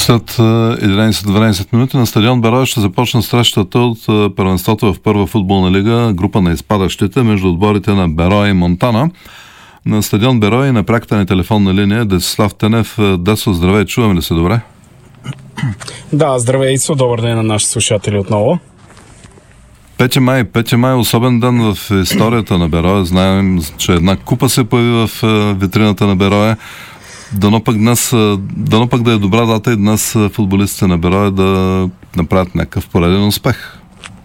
След 11-12 минути на стадион Берое ще започне срещата от първенството в първа футболна лига, група на изпадащите между отборите на Берое и Монтана. На стадион Берое и на пряката ни телефонна линия Десислав Тенев. Десо, здравей, чуваме ли се добре? Да, здравей, Ицо, добър ден на нашите слушатели отново. 5 май, особен ден в историята на Берое. Знаем, че една купа се появи в витрината на Берое. Дано пък да е добра дата и днес футболистите на Берое да направят някакъв пореден успех.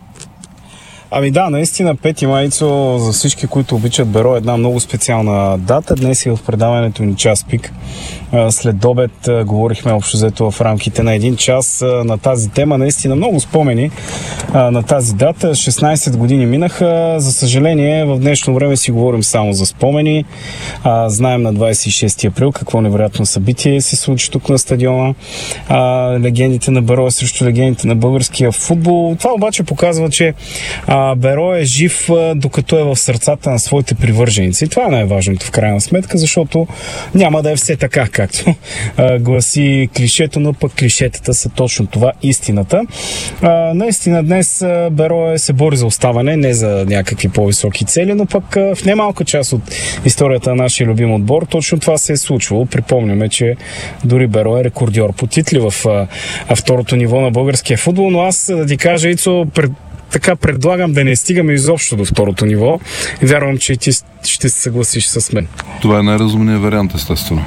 Ами да, наистина 5 майцо за всички, които обичат Берое, една много специална дата. Днес е в предаването ни Час пик. След обед говорихме общо взето в рамките на един час на тази тема. Наистина много спомени на тази дата. 16 години минаха. За съжаление, в днешно време си говорим само за спомени. Знаем на 26 април какво невероятно събитие се случи тук на стадиона. Легендите на Берое срещу легендите на българския футбол. Това обаче показва, че Берое е жив, докато е в сърцата на своите привърженици. Това е най-важното в крайна сметка, защото няма да е все така, както гласи клишето, но пък клишетата са точно това, истината. Наистина днес Берое се бори за оставане, не за някакви по-високи цели, но пък в немалка част от историята на нашия любим отбор точно това се е случвало. Припомняме, че дори Берое е рекордьор по титли в второто ниво на българския футбол, но аз да ти кажа, Ицо, така предлагам да не стигаме изобщо до второто ниво. Вярвам, че ти ще се съгласиш с мен. Това е най-разумният вариант, естествено.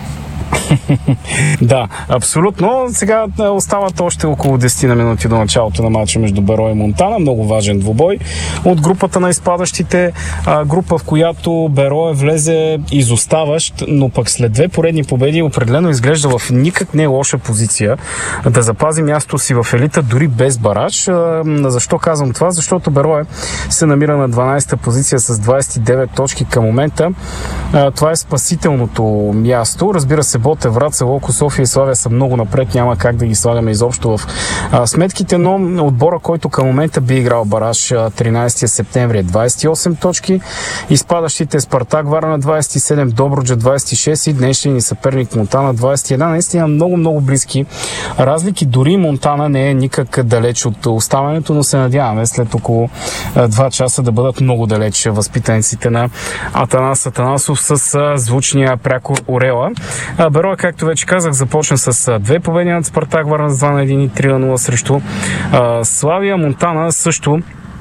Да, абсолютно. Сега остават още около 10 на минути до началото на матча между Берое и Монтана. Много важен двубой от групата на изпадащите. Група, в която Берое влезе изоставащ, но пък след 2 поредни победи определено изглежда в никак не лоша позиция да запази място си в елита, дори без бараж. Защо казвам това? Защото Берое се намира на 12-та позиция с 29 точки към момента. Това е спасителното място. Разбира се, Ботев, Враца, Локо, София и Славия са много напред, няма как да ги слагаме изобщо в сметките, но отбора, който към момента би играл бараж 13 септември е 28 точки, изпадащите Спартак Варна 27, Добруджа 26 и днешния ни съперник Монтана 21. Наистина много близки разлики, дори Монтана не е никак далеч от оставането, но се надяваме след около 2 часа да бъдат много далеч възпитаниците на Атанас Атанасов с звучния прякор Орела. Берое, както вече казах, започна с 2 победи над Спартак Варна с 2-1 и 3-0 срещу Славия. Монтана също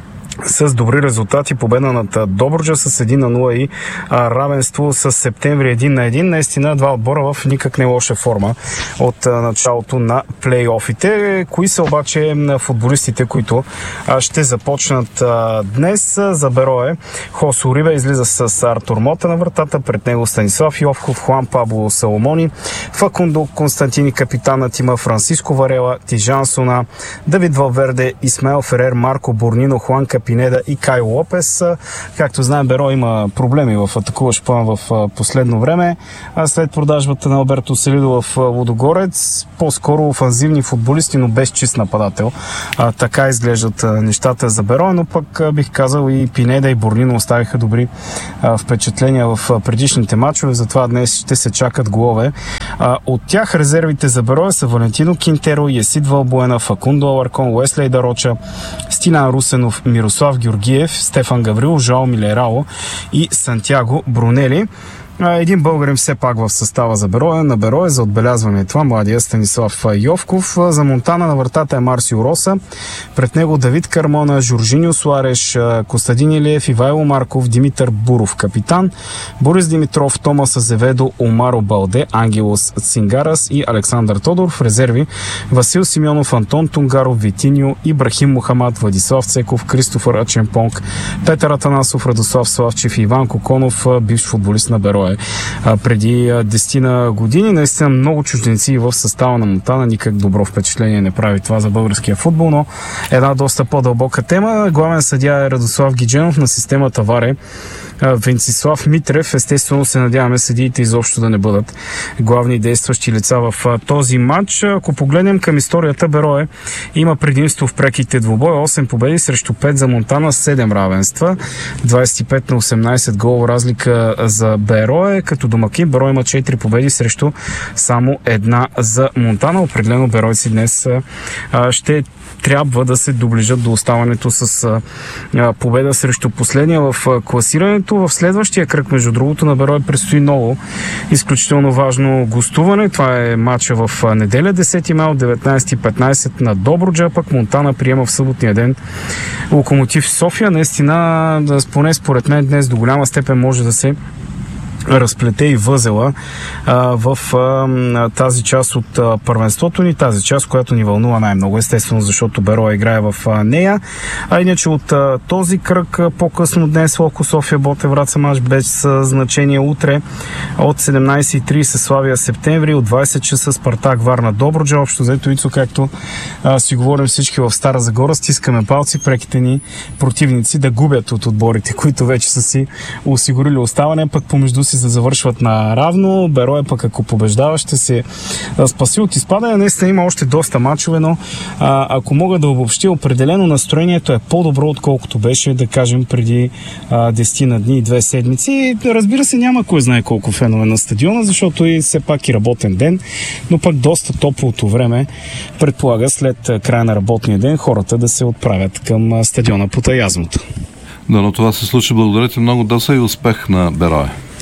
с добри резултати, победа над Добруджа с 1-0 и равенство с Септември 1-1. Наистина два отбора в никак не лоша форма от началото на плейофите. Кои са обаче футболистите, които ще започнат днес? За Берое Хосо Урибе излиза с Артур Мота на вратата, пред него Станислав Йовков, Хуан Пабло Саломони, Факундо Константини, капитан на тима, Франциско Варела, Тижан Сона, Давид Валверде, Исмаел Ферер, Марко Борнино, Хуан Пинеда и Кайло Лопес. Както знаем, Берое има проблеми в атакуващ план в последно време. След продажбата на Алберто Селидо в Лудогорец, по-скоро офанзивни футболисти, но без чист нападател. Така изглеждат нещата за Берое, но пък бих казал и Пинеда и Борнино оставиха добри впечатления в предишните матчове, затова днес ще се чакат голове. От тях резервите за Берое са Валентино Кинтеро, Есид Валбуена, Факундо Аларкон, Уеслей Дароча, Стинан Русенов, Мирослав Георгиев, Стефан Гаврил, Жоао Милерао и Сантьяго Брунели. Един българин все пак в състава за Берое. На Берое за отбелязване е това младия Станислав Йовков. За Монтана на вратата е Марсио Роса. Пред него Давид Кармона, Жоржиньо Суареш, Костадин Илиев, Ивайло Марков, Димитър Буров капитан, Борис Димитров, Томас Азеведо, Омаро Балде, Ангелос Цингарас и Александър Тодоров. Резерви Васил Симеонов, Антон Тунгаров, Витиньо, Ибрахим Мухамад, Владислав Цеков, Кристофър Ачемпонг, Петър Атанасов, Радослав Славчев и Иван Коконов, бивш футболист на Берое. Преди 10 години. Наистина много чужденци в състава на Монтана. Никак добро впечатление не прави това за българския футбол, но една доста по-дълбока тема. Главен съдия е Радослав Гидженов, на системата ВАР Венцислав Митрев. Естествено се надяваме съдиите изобщо да не бъдат главни действащи лица в този матч. Ако погледнем към историята, Берое има предимство в преките двубой. 8 победи срещу 5 за Монтана, 7 равенства, 25 на 18 гол разлика за Берое. Берое. Като домакин Берое има 4 победи срещу само една за Монтана. Определено беройци днес ще трябва да се доближат до оставането с победа срещу последния в класирането. В следващия кръг, между другото, на Берое предстои ново изключително важно гостуване. Това е матча в неделя, 10 май от 19:15 на Добруджа, пък Монтана приема в съботния ден Локомотив София. Наистина, поне според мен днес до голяма степен може да се разплете и възела в тази част от първенството ни, тази част, която ни вълнува най-много, естествено, защото Берое играе в нея. А иначе от този кръг по-късно днес Локо София Ботев Враца мач без значение. Утре от 17:30 Славия Септември, от 20 часа Спартак Варна Добруджа. Общо взето, Ицо, както си говорим всички в Стара Загора, стискаме палци преките ни противници да губят от отборите, които вече са си осигурили оставане, пък помежду си да завършват на равно. Берое пък, ако побеждава, ще се спаси от изпадане. Наистина има още доста мачове, но ако мога да обобщя, определено настроението е по-добро, отколкото беше, да кажем, преди 10 на дни и 2 седмици. Разбира се, няма кой знае колко фенове на стадиона, защото и все пак и работен ден, но пък доста топлото време предполага след края на работния ден хората да се отправят към стадиона под Аязмото. Да, но това се случи. Благодаря ти много, Доса, и успех на Берое.